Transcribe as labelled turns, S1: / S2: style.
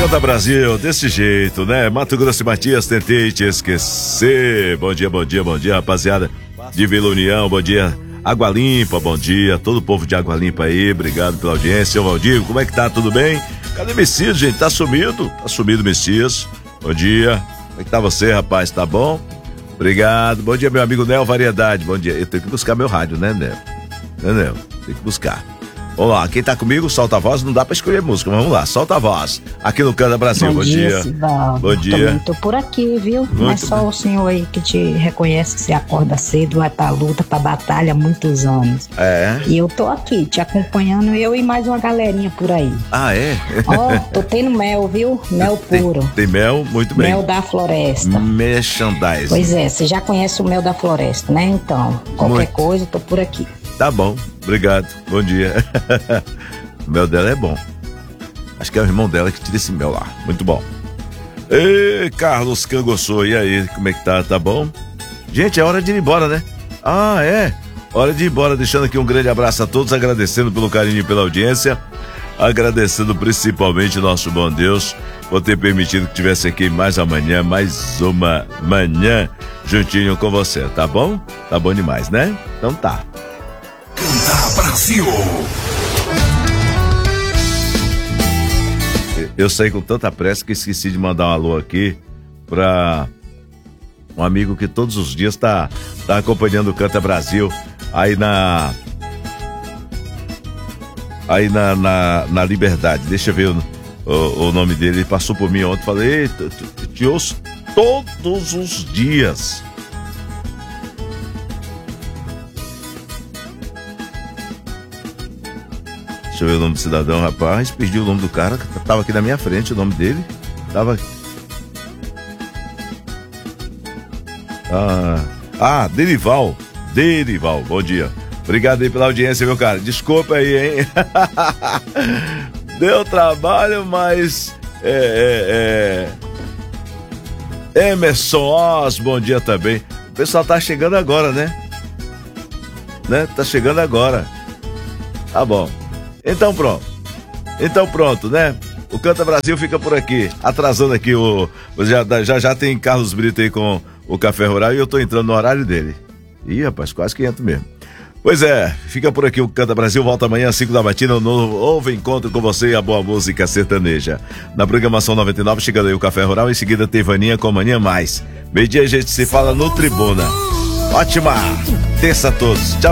S1: Canta Brasil, desse jeito, né? Mato Grosso e Matias, tentei te esquecer. Bom dia, rapaziada de Vila União, bom dia. Água Limpa, bom dia. Todo o povo de Água Limpa aí, obrigado pela audiência. Seu Valdir, como é que tá? Tudo bem? Cadê Messias, gente? Tá sumido? Tá sumido, Messias. Bom dia. Como é que tá você, rapaz? Tá bom? Obrigado. Bom dia, meu amigo Nel Variedade. Bom dia. Eu tenho que buscar meu rádio, né, Nel? Nel? Tem que buscar. Vamos lá, quem tá comigo, solta a voz, não dá pra escolher música, mas vamos lá, solta a voz. Aqui no Canta Brasil, bom dia.
S2: Sivaldo.
S1: Bom dia.
S2: Também tô por aqui, viu? Não é só o senhor aí que te reconhece que você acorda cedo, vai pra luta, pra batalha há muitos anos.
S1: É?
S2: E eu tô aqui, te acompanhando, eu e mais uma galerinha por aí.
S1: Ah, é?
S2: Ó, tô tendo mel, viu? Mel puro.
S1: Tem mel? Muito bem.
S2: Mel da floresta.
S1: Merchandising.
S2: Pois é, você já conhece o mel da floresta, né? Então, qualquer coisa, eu tô por aqui.
S1: Tá bom, obrigado, bom dia. O mel dela é bom. Acho que é o irmão dela que tira esse mel lá, muito bom. Ei, Carlos Cangoçô, e aí, como é que tá? Tá bom? Gente, é hora de ir embora, né? Ah, é? Hora de ir embora, deixando aqui um grande abraço a todos, agradecendo pelo carinho e pela audiência, agradecendo principalmente nosso bom Deus por ter permitido que tivesse aqui mais amanhã, mais uma manhã juntinho com você, tá bom? Tá bom demais, né? Então tá.
S3: Canta Brasil.
S1: Eu saí com tanta pressa que esqueci de mandar um alô aqui pra um amigo que todos os dias tá acompanhando o Canta Brasil aí na Liberdade. Deixa eu ver o nome dele. Ele passou por mim ontem, falei, te ouço todos os dias. Deixa eu ver o nome do cidadão, rapaz. Perdi o nome do cara, que tava aqui na minha frente, o nome dele. Tava. Derival. Derival, bom dia. Obrigado aí pela audiência, meu cara. Desculpa aí, hein? Deu trabalho, mas. Emerson Oz, bom dia também. O pessoal tá chegando agora, né? Tá chegando agora. Tá bom. Então pronto, né? O Canta Brasil fica por aqui, atrasando aqui já tem Carlos Brito aí com o Café Rural e eu tô entrando no horário dele. Ih, rapaz, quase que entro mesmo. Pois é, fica por aqui o Canta Brasil, volta amanhã às 5 da matina, um novo encontro com você e a boa música sertaneja. Na programação 99, chegando aí o Café Rural, em seguida tem Vaninha com Mania Mais. Meio-dia a gente se fala no Tribuna. Ótima terça a todos, tchau.